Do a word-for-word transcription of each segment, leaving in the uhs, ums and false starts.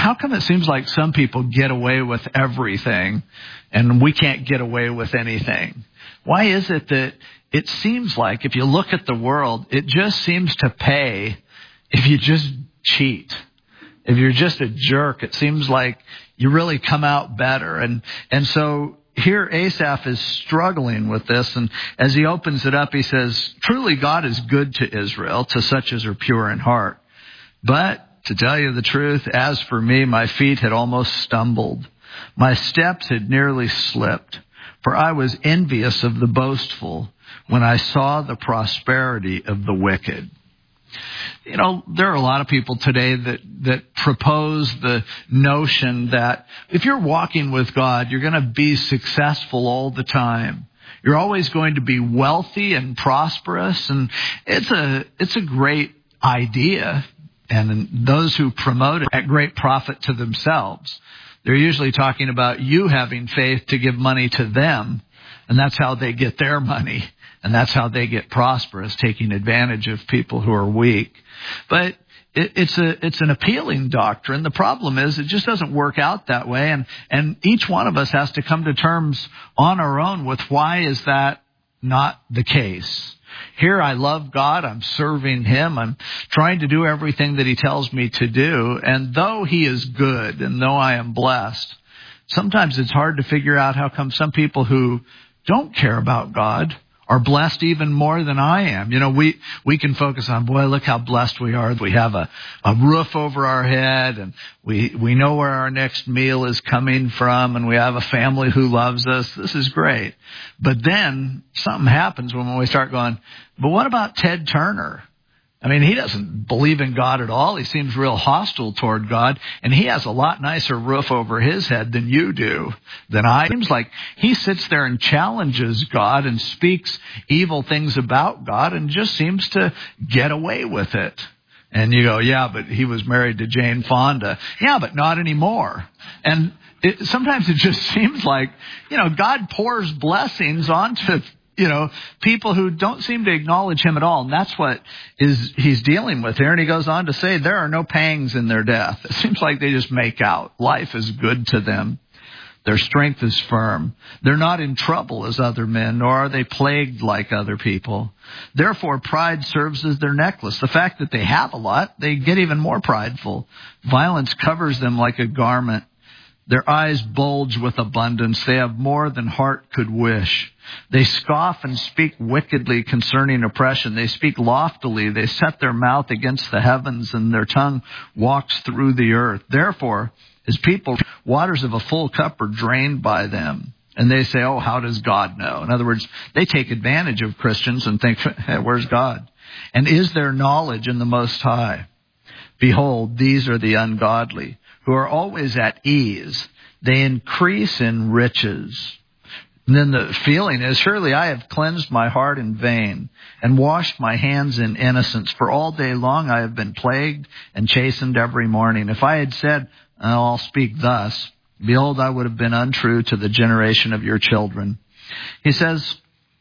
how come it seems like some people get away with everything and we can't get away with anything? Why is it that it seems like if you look at the world, it just seems to pay if you just cheat? If you're just a jerk, it seems like you really come out better. And, and so here Asaph is struggling with this. And as he opens it up, he says, truly God is good to Israel, to such as are pure in heart. But to tell you the truth, as for me, my feet had almost stumbled. My steps had nearly slipped. For I was envious of the boastful when I saw the prosperity of the wicked. You know, there are a lot of people today that, that propose the notion that if you're walking with God, you're going to be successful all the time. You're always going to be wealthy and prosperous. And it's a, it's a great idea. And those who promote it at great profit to themselves. They're usually talking about you having faith to give money to them. And that's how they get their money. And that's how they get prosperous, taking advantage of people who are weak. But it, it's a it's an appealing doctrine. The problem is it just doesn't work out that way. And, and each one of us has to come to terms on our own with why is that not the case. Here I love God. I'm serving Him. I'm trying to do everything that He tells me to do. And though He is good and though I am blessed, sometimes it's hard to figure out how come some people who don't care about God are blessed even more than I am. You know, we, we can focus on, boy, look how blessed we are. We have a, a roof over our head and we, we know where our next meal is coming from and we have a family who loves us. This is great. But then something happens when we start going, but what about Ted Turner? I mean, he doesn't believe in God at all. He seems real hostile toward God, and he has a lot nicer roof over his head than you do, than I. It seems like he sits there and challenges God and speaks evil things about God and just seems to get away with it. And you go, yeah, but he was married to Jane Fonda. Yeah, but not anymore. And it, sometimes it just seems like, you know, God pours blessings onto you know, people who don't seem to acknowledge Him at all. And that's what is he's dealing with here. And he goes on to say, there are no pangs in their death. It seems like they just make out. Life is good to them. Their strength is firm. They're not in trouble as other men, nor are they plagued like other people. Therefore, pride serves as their necklace. The fact that they have a lot, they get even more prideful. Violence covers them like a garment. Their eyes bulge with abundance. They have more than heart could wish. They scoff and speak wickedly concerning oppression. They speak loftily. They set their mouth against the heavens, and their tongue walks through the earth. Therefore, His people, waters of a full cup are drained by them. And they say, oh, how does God know? In other words, they take advantage of Christians and think, hey, where's God? And is there knowledge in the Most High? Behold, these are the ungodly, who are always at ease. They increase in riches. And then the feeling is, surely I have cleansed my heart in vain and washed my hands in innocence. For all day long I have been plagued and chastened every morning. If I had said, oh, I'll speak thus, behold, I would have been untrue to the generation of your children. He says,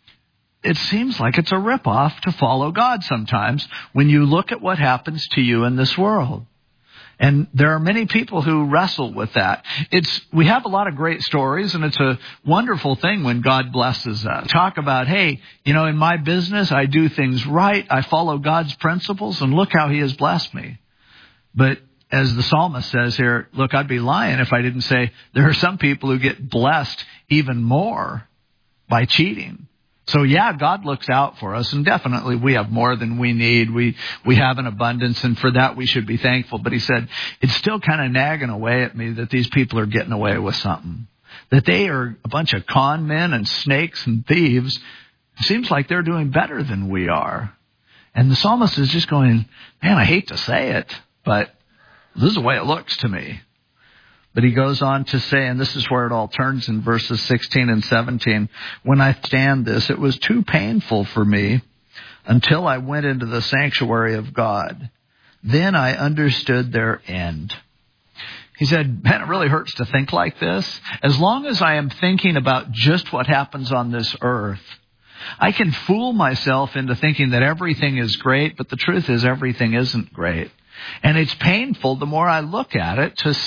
it seems like it's a ripoff to follow God sometimes when you look at what happens to you in this world. And there are many people who wrestle with that. It's, we have a lot of great stories, and it's a wonderful thing when God blesses us. Talk about, hey, you know, in my business, I do things right. I follow God's principles, and look how He has blessed me. But as the psalmist says here, look, I'd be lying if I didn't say there are some people who get blessed even more by cheating. So yeah, God looks out for us, and definitely we have more than we need. We we have an abundance, and for that we should be thankful. But he said, it's still kind of nagging away at me that these people are getting away with something. That they are a bunch of con men and snakes and thieves. It seems like they're doing better than we are. And the psalmist is just going, man, I hate to say it, but this is the way it looks to me. But he goes on to say, and this is where it all turns in verses sixteen and seventeen, when I stand this, it was too painful for me until I went into the sanctuary of God. Then I understood their end. He said, man, it really hurts to think like this. As long as I am thinking about just what happens on this earth, I can fool myself into thinking that everything is great, but the truth is everything isn't great. And it's painful the more I look at it to